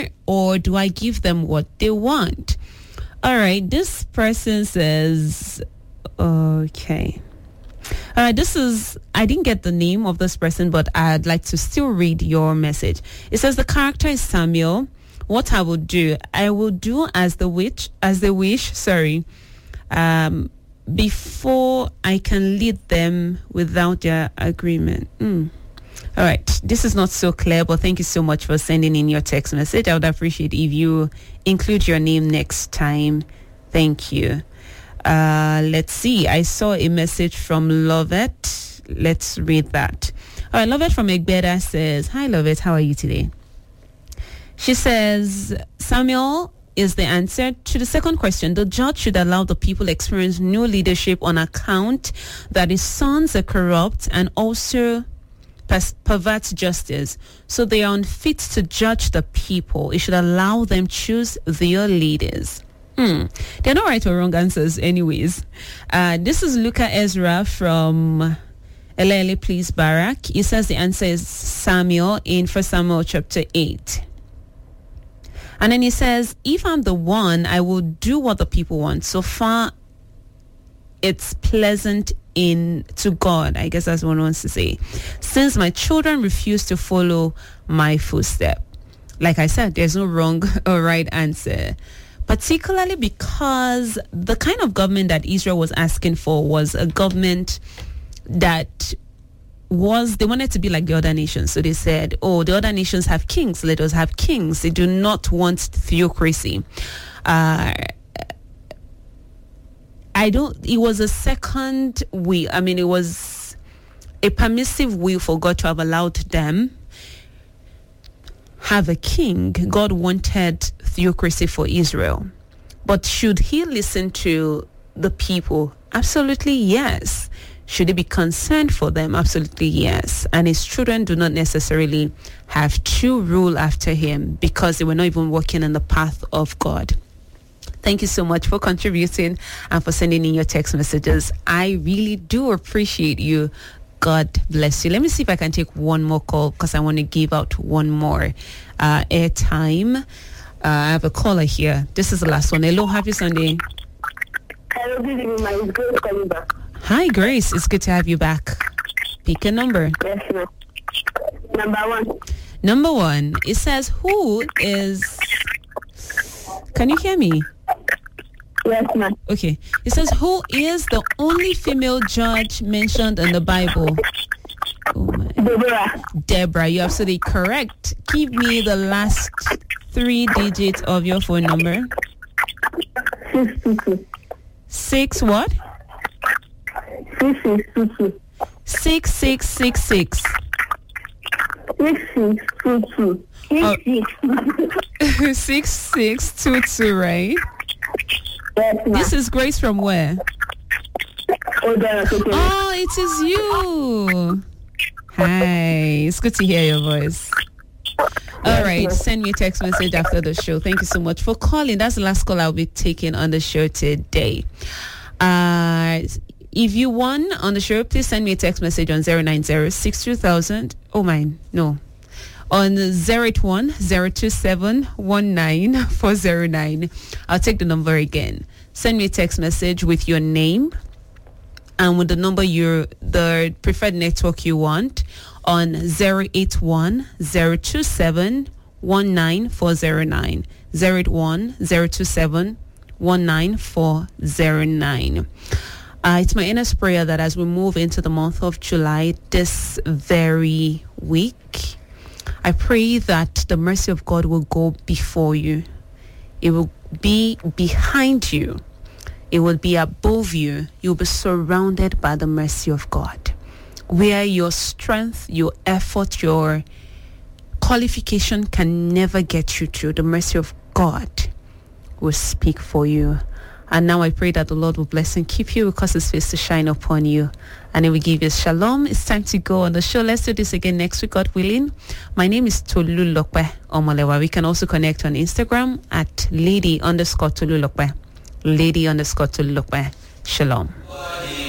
or do I give them what they want? All right, this person says, okay. I didn't get the name of this person, but I'd like to still read your message. It says the character is Samuel. What I will do as they wish, before I can lead them without their agreement. All right, this is not so clear, but thank you so much for sending in your text message. I would appreciate if you include your name next time. Thank you. Let's see. I saw a message from Lovett. Let's read that. All right, Lovett from Egbeda says, hi, Lovett. How are you today? She says, Samuel is the answer to the second question. The judge should allow the people experience new leadership on account that his sons are corrupt and also perverts justice. So they are unfit to judge the people. It should allow them choose their leaders. There are no right or wrong answers anyways. This is Luca Ezra from Elele Please Barak. He says the answer is Samuel in 1 Samuel chapter 8. And then he says, if I'm the one, I will do what the people want. So far, it's pleasant to God. I guess that's what one wants to say. Since my children refuse to follow my footsteps. Like I said, there's no wrong or right answer. Particularly because the kind of government that Israel was asking for was a government that they wanted to be like the other nations. So they said, the other nations have kings, let us have kings. They do not want theocracy. It was a second will. I mean, it was a permissive will for God to have allowed them have a king. God wanted theocracy for Israel. But should he listen to the people? Absolutely yes. Should he be concerned for them? Absolutely yes. And his children do not necessarily have to rule after him because they were not even walking in the path of God. Thank you so much for contributing and for sending in your text messages. I really do appreciate you. God bless you. Let me see if I can take one more call because I want to give out one more airtime. I have a caller here. This is the last one. Hello, happy Sunday. Hello, good evening. My Grace calling back. Hi, Grace. It's good to have you back. Pick a number. Yes, ma'am. Number one. It says, who is... Can you hear me? Yes, ma'am. Okay. It says, who is the only female judge mentioned in the Bible? Oh my. Deborah, you're absolutely correct. Give me the last 3 digits of your phone number. 622. 6 what? 6622. 6666. 6622. 6622, right? Yes, ma'am. This is Grace from where? Oh, it is you. Hi, it's good to hear your voice. All right, send me a text message after the show. Thank you so much for calling. That's the last call I'll be taking on the show today. If you won on the show, please send me a text message on 090-62000. Oh, mine. No. On 081-027-19409. I'll take the number again. Send me a text message with your name and with the number the preferred network you want on 081-027-19409. 081-027-19409. It's my earnest prayer that as we move into the month of July this very week, I pray that the mercy of God will go before you. It will be behind you. It will be above you. You'll be surrounded by the mercy of God. Where your strength, your effort, your qualification can never get you to, the mercy of God will speak for you. And now I pray that the Lord will bless and keep you, will cause his face to shine upon you, and he will give you shalom. It's time to go on the show. Let's do this again next week, God willing. My name is Tolulokpe Omolewa. We can also connect on Instagram at lady_Tolulokpe. Lady_Tolulokpe. Shalom.